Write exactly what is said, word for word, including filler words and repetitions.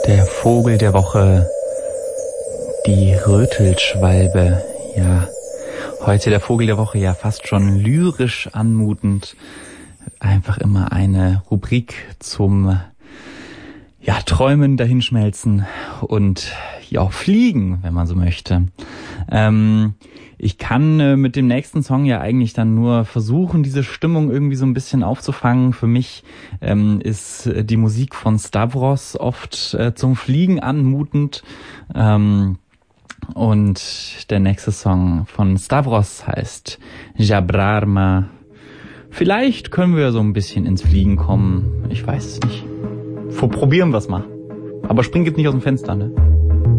Der Vogel der Woche, die Rötelschwalbe. Ja, heute der Vogel der Woche, ja fast schon lyrisch anmutend. Einfach immer eine Rubrik zum ja Träumen, dahinschmelzen und ja fliegen, wenn man so möchte. Ähm, ich kann äh, mit dem nächsten Song ja eigentlich dann nur versuchen, diese Stimmung irgendwie so ein bisschen aufzufangen. Für mich ähm, ist die Musik von Stavros oft äh, zum Fliegen anmutend. Ähm, und der nächste Song von Stavros heißt Jabrarma. Vielleicht können wir so ein bisschen ins Fliegen kommen. Ich weiß es nicht. Probieren wir es mal. Aber spring jetzt nicht aus dem Fenster, ne?